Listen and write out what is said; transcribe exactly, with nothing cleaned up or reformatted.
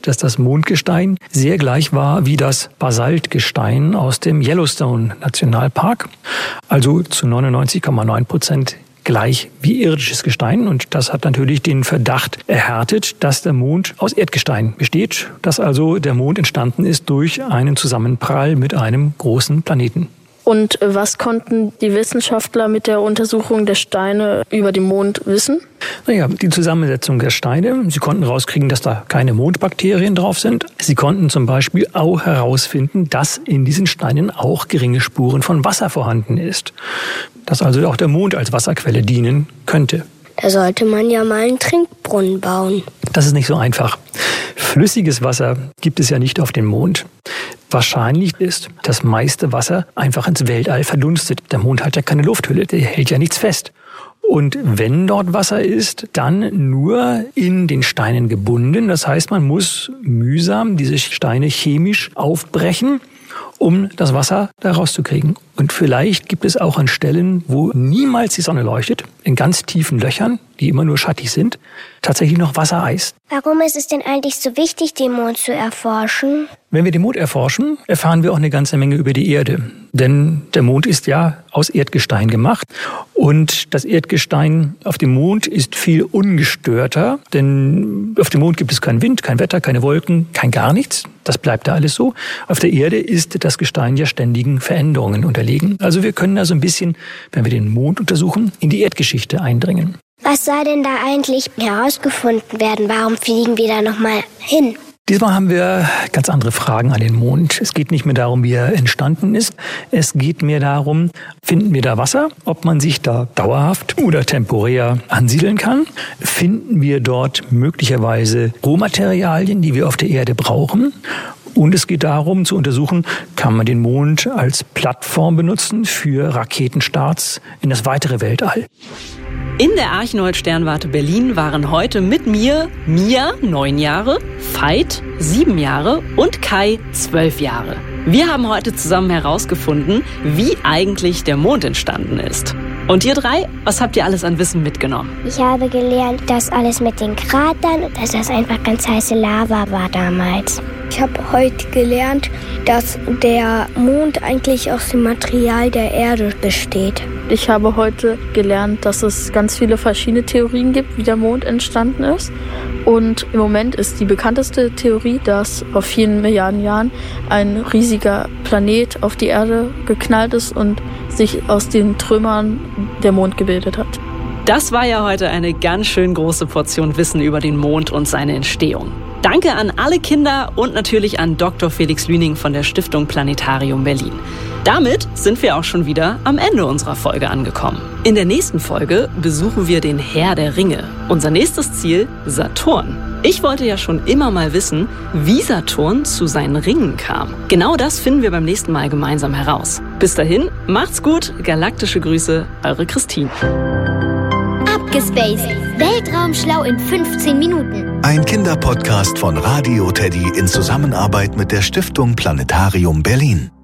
dass das Mondgestein sehr gleich war wie das Basaltgestein aus dem Yellowstone-Nationalpark. Also zu neunundneunzig Komma neun Prozent gleich wie irdisches Gestein. Und das hat natürlich den Verdacht erhärtet, dass der Mond aus Erdgestein besteht, dass also der Mond entstanden ist durch einen Zusammenprall mit einem großen Planeten. Und was konnten die Wissenschaftler mit der Untersuchung der Steine über den Mond wissen? Naja, die Zusammensetzung der Steine. Sie konnten rauskriegen, dass da keine Mondbakterien drauf sind. Sie konnten zum Beispiel auch herausfinden, dass in diesen Steinen auch geringe Spuren von Wasser vorhanden ist. Dass also auch der Mond als Wasserquelle dienen könnte. Da sollte man ja mal einen Trinkbrunnen bauen. Das ist nicht so einfach. Flüssiges Wasser gibt es ja nicht auf dem Mond. Wahrscheinlich ist das meiste Wasser einfach ins Weltall verdunstet. Der Mond hat ja keine Lufthülle, der hält ja nichts fest. Und wenn dort Wasser ist, dann nur in den Steinen gebunden. Das heißt, man muss mühsam diese Steine chemisch aufbrechen, um das Wasser da rauszukriegen. Und vielleicht gibt es auch an Stellen, wo niemals die Sonne leuchtet, in ganz tiefen Löchern, die immer nur schattig sind, tatsächlich noch Wassereis. Warum ist es denn eigentlich so wichtig, den Mond zu erforschen? Wenn wir den Mond erforschen, erfahren wir auch eine ganze Menge über die Erde. Denn der Mond ist ja aus Erdgestein gemacht. Und das Erdgestein auf dem Mond ist viel ungestörter. Denn auf dem Mond gibt es keinen Wind, kein Wetter, keine Wolken, kein gar nichts. Das bleibt da alles so. Auf der Erde ist das Gestein ja ständigen Veränderungen unterlegen. Also wir können da so ein bisschen, wenn wir den Mond untersuchen, in die Erdgeschichte eindringen. Was soll denn da eigentlich herausgefunden werden? Warum fliegen wir da nochmal hin? Diesmal haben wir ganz andere Fragen an den Mond. Es geht nicht mehr darum, wie er entstanden ist. Es geht mehr darum, finden wir da Wasser? Ob man sich da dauerhaft oder temporär ansiedeln kann? Finden wir dort möglicherweise Rohmaterialien, die wir auf der Erde brauchen? Und es geht darum, zu untersuchen, kann man den Mond als Plattform benutzen für Raketenstarts in das weitere Weltall. In der Archinold-Sternwarte Berlin waren heute mit mir Mia, neun Jahre, Veit, sieben Jahre und Kai, zwölf Jahre. Wir haben heute zusammen herausgefunden, wie eigentlich der Mond entstanden ist. Und ihr drei, was habt ihr alles an Wissen mitgenommen? Ich habe gelernt, dass alles mit den Kratern und dass das einfach ganz heiße Lava war damals. Ich habe heute gelernt, dass der Mond eigentlich aus dem Material der Erde besteht. Ich habe heute gelernt, dass es ganz viele verschiedene Theorien gibt, wie der Mond entstanden ist. Und im Moment ist die bekannteste Theorie, dass vor vielen Milliarden Jahren ein riesiger Planet auf die Erde geknallt ist und sich aus den Trümmern der Mond gebildet hat. Das war ja heute eine ganz schön große Portion Wissen über den Mond und seine Entstehung. Danke an alle Kinder und natürlich an Doktor Felix Lüning von der Stiftung Planetarium Berlin. Damit sind wir auch schon wieder am Ende unserer Folge angekommen. In der nächsten Folge besuchen wir den Herr der Ringe. Unser nächstes Ziel, Saturn. Ich wollte ja schon immer mal wissen, wie Saturn zu seinen Ringen kam. Genau das finden wir beim nächsten Mal gemeinsam heraus. Bis dahin, macht's gut, galaktische Grüße, eure Christine. Abgespaced. Weltraumschlau in fünfzehn Minuten. Ein Kinderpodcast von Radio Teddy in Zusammenarbeit mit der Stiftung Planetarium Berlin.